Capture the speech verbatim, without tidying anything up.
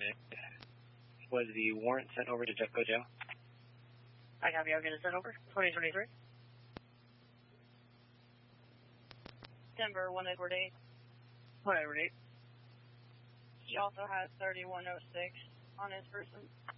Was the warrant sent over to Jeffco Jail? I copy. I'll get it sent over. twenty twenty-three. Denver one Edward eight. one Edward eight. He also has thirty-one oh six on his person.